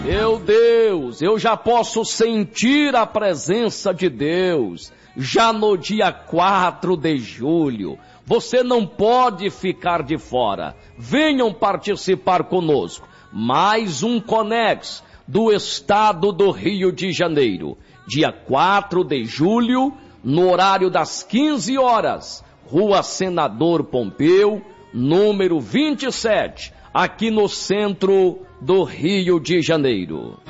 Meu Deus, eu já posso sentir a presença de Deus, já no dia 4 de julho. Você não pode ficar de fora. Venham participar conosco. Mais um Conex do estado do Rio de Janeiro. Dia 4 de julho, no horário das 15 horas. Rua Senador Pompeu, número 27, aqui no centro do Rio de Janeiro.